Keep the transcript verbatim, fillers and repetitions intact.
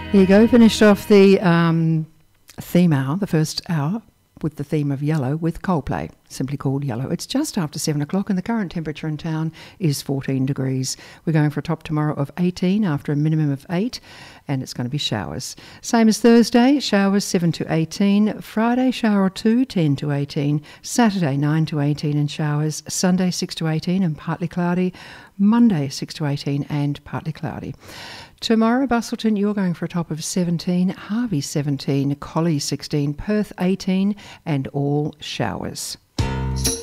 There you go. Finished off the um, theme hour, the first hour, with the theme of yellow with Coldplay, simply called Yellow. It's just after seven o'clock and the current temperature in town is fourteen degrees. We're going for a top tomorrow of eighteen after a minimum of eight, and it's going to be showers. Same as Thursday, showers seven to eighteen. Friday, shower or two, ten to eighteen. Saturday, nine to eighteen and showers. Sunday, six to eighteen and partly cloudy. Monday, six to eighteen and partly cloudy. Tomorrow, Bustleton, you're going for a top of seventeen, Harvey seventeen, Collie sixteen, Perth eighteen, and all showers.